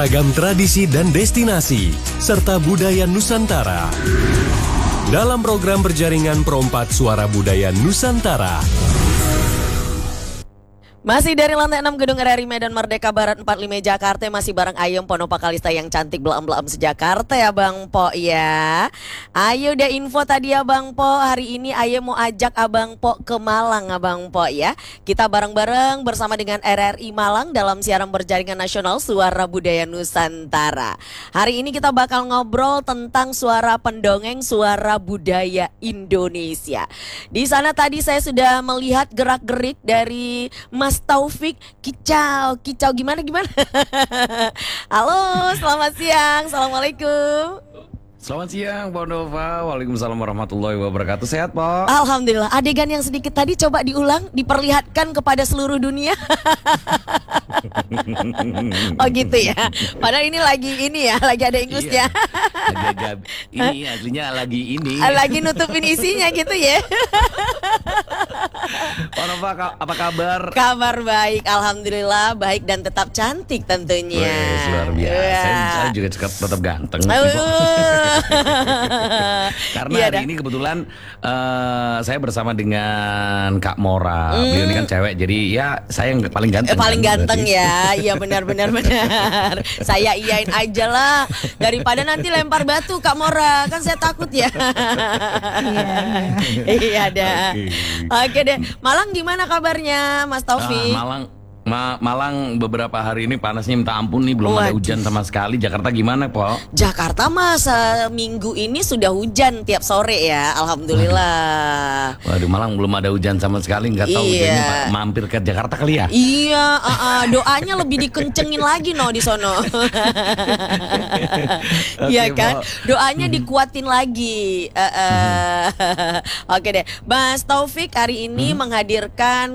Ragam tradisi dan destinasi, serta budaya Nusantara. Dalam program berjaringan Perompat Suara Budaya Nusantara. Masih dari lantai 6 Gedung RRI Medan Merdeka Barat 45 Jakarta, masih bareng Ayem Ponopa Kalista yang cantik belam-belam sejakarta ya Bang Po ya. Ayo udah info tadi ya Bang Po, hari ini Ayem mau ajak Abang Po ke Malang Abang Po ya. Kita bareng-bareng bersama dengan RRI Malang dalam siaran berjaringan nasional Suara Budaya Nusantara. Hari ini kita bakal ngobrol tentang suara pendongeng, suara budaya Indonesia. Di sana tadi saya sudah melihat gerak-gerik dari Mas Taufik, kicau gimana? Halo, selamat siang, assalamualaikum. Selamat siang, Pak Nova. Waalaikumsalam warahmatullahi wabarakatuh. Sehat, Pak? Alhamdulillah. Adegan yang sedikit tadi coba diulang, diperlihatkan kepada seluruh dunia. Oh gitu ya. Padahal ini lagi ada ingusnya. Iya, ini aslinya lagi ini. Lagi nutupin isinya gitu ya. Pak Nova, apa kabar? Kabar baik, alhamdulillah, baik dan tetap cantik tentunya. Wih, luar biasa. Saya juga tetap ganteng. Karena iya, hari ini kebetulan saya bersama dengan Kak Mora. Beliau ini kan cewek, jadi ya saya yang paling ganteng. Paling ganteng ya, iya benar. Saya iyain aja lah, daripada nanti lempar batu Kak Mora, kan saya takut ya. Iya dah. Oke deh, Malang gimana kabarnya Mas Taufik? Malang beberapa hari ini panasnya minta ampun nih, belum ada hujan sama sekali. Jakarta gimana, Po? Jakarta mas minggu ini sudah hujan tiap sore ya, alhamdulillah. Waduh, Malang belum ada hujan sama sekali, nggak tahu hujannya mampir ke Jakarta kali ya? Iya, doanya lebih dikencengin lagi di sono. Iya kan, doanya dikuatin lagi. Oke deh, Mas Taufik hari ini menghadirkan